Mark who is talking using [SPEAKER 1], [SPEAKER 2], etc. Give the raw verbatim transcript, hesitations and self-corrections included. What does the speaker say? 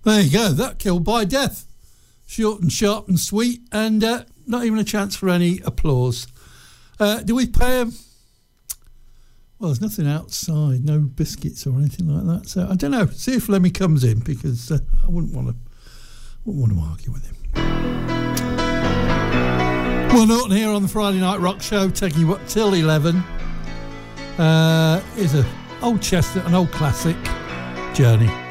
[SPEAKER 1] There you go. That killed by death. Short and sharp and sweet, and uh, not even a chance for any applause. Uh, do we pay him? Well, there's nothing outside, no biscuits or anything like that. So I don't know. See if Lemmy comes in, because uh, I wouldn't want to, wouldn't want to argue with him. Well, Norton here on the Friday Night Rock Show, taking you up till eleven. Uh, is a old chestnut, an old classic, Journey.